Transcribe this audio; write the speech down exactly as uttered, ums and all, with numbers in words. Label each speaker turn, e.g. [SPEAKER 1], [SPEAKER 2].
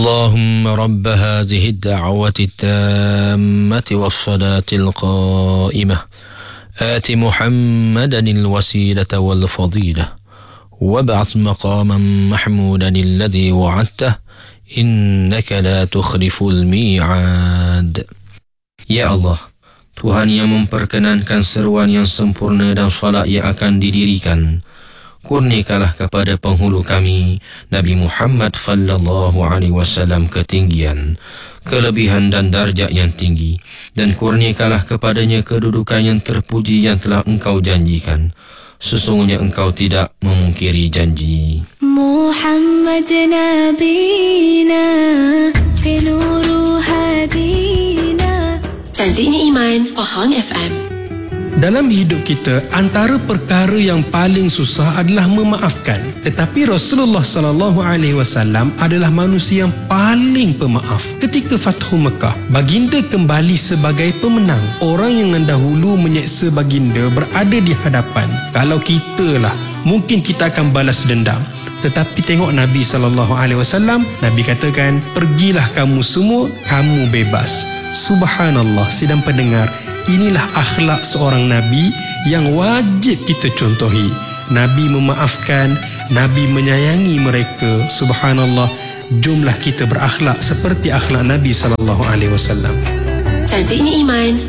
[SPEAKER 1] اللهم رب هذه الدعوة التامة والصلاة القائمة آت محمدا الوسيلة والفضيلة وابعث مقاما محمودا الذي وعدته إنك لا تخلف الميعاد. Ya Allah, Tuhan yang memperkenankan seruan yang sempurna dan salat yang akan didirikan, kurniakanlah kepada penghulu kami Nabi Muhammad sallallahu alaihi wasallam ketinggian, kelebihan dan darjat yang tinggi, dan kurniakanlah kepadanya kedudukan yang terpuji yang telah Engkau janjikan. Sesungguhnya Engkau tidak memungkiri janji.
[SPEAKER 2] Muhammad Nabina Binuru Hadina.
[SPEAKER 3] Cantiknya Iman, Pahang F M.
[SPEAKER 4] Dalam hidup kita, antara perkara yang paling susah adalah memaafkan. Tetapi Rasulullah sallallahu alaihi wasallam adalah manusia yang paling pemaaf. Ketika Fathu Mekah, baginda kembali sebagai pemenang. Orang yang dahulu menyeksa baginda berada di hadapan. Kalau kita lah, mungkin kita akan balas dendam. Tetapi tengok Nabi sallallahu alaihi wasallam, Nabi katakan, pergilah kamu semua, kamu bebas. Subhanallah, sidang pendengar, inilah akhlak seorang Nabi yang wajib kita contohi. Nabi memaafkan, Nabi menyayangi mereka. Subhanallah, jomlah kita berakhlak seperti akhlak Nabi sallallahu alaihi wasallam.
[SPEAKER 3] Cantiknya Iman,